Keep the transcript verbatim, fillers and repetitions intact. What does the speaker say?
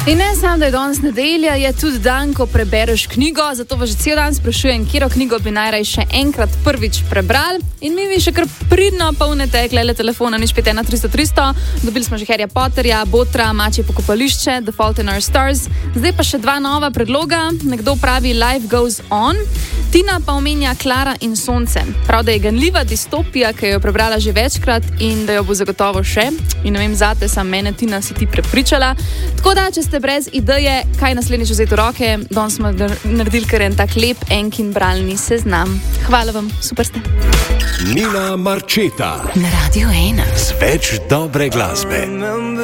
In ne samo, da je danes nedelja, je tudi dan, ko prebereš knjigo, zato vas že cel dan sprašujem, katero knjigo bi najraje še enkrat prvič prebrali. In mi vi še kar pridno polnete, klele telefona, nič pet ena tristo tristo. Dobili smo že Harryja Potterja, Botra, Mačje pokopališče, The Fault in Our Stars. Zdaj pa še dva nova predloga. Nekdo pravi Life Goes On. Tina pa omenja Klara in sonce. Prav, da je ganljiva distopija, ki jo je prebrala že večkrat in da jo bo zagotovo še. In ne vem, zate sam mene, Tina, si ti prepričala. Tako da, če ste brez ideje, kaj naslednjič vzeti v roke, danes smo naredili kar en tak lep enkin bralni seznam. Hvala vam, super ste. Nina Marčeta na Radio ena. Z več dobre glasbe.